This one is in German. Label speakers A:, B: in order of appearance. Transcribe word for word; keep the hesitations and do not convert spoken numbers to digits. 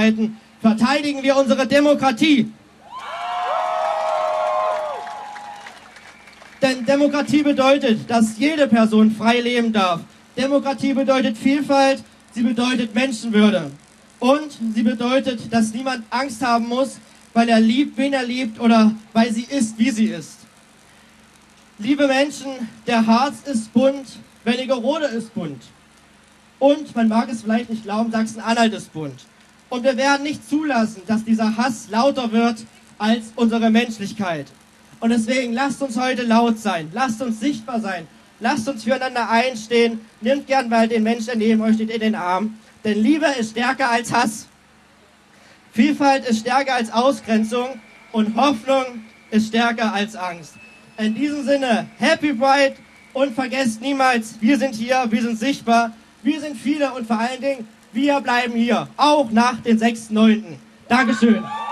A: Zeiten verteidigen wir unsere Demokratie. Denn Demokratie bedeutet, dass jede Person frei leben darf. Demokratie bedeutet Vielfalt, sie bedeutet Menschenwürde. Und sie bedeutet, dass niemand Angst haben muss, weil er liebt, wen er liebt oder weil sie ist, wie sie ist. Liebe Menschen, der Harz ist bunt, Wernigerode ist bunt. Und, man mag es vielleicht nicht glauben, Sachsen-Anhalt ist bunt. Und wir werden nicht zulassen, dass dieser Hass lauter wird als unsere Menschlichkeit. Und deswegen lasst uns heute laut sein, lasst uns sichtbar sein, lasst uns füreinander einstehen, nehmt gern mal den Menschen, der neben euch steht, in den Arm. Denn Liebe ist stärker als Hass, Vielfalt ist stärker als Ausgrenzung und Hoffnung ist stärker als Angst. In diesem Sinne, Happy Pride und vergesst niemals, wir sind hier, wir sind sichtbar, wir sind viele und vor allen Dingen, wir bleiben hier, auch nach dem sechsten neunten Dankeschön.